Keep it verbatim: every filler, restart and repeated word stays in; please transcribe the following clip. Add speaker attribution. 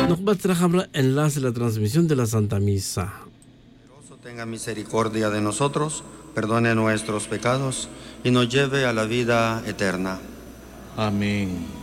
Speaker 1: enlace la transmisión de la Santa Misa.
Speaker 2: Tenga misericordia de nosotros, perdone nuestros pecados y nos lleve a la vida eterna.
Speaker 3: Amén.